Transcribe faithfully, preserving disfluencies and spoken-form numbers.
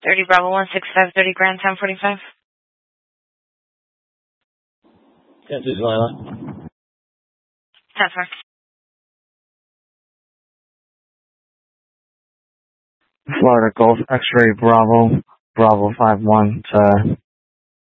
thirty Bravo one six five thirty Grand ten forty-five. ten two Lila. ten four. Florida Golf X-Ray Bravo, Bravo five one to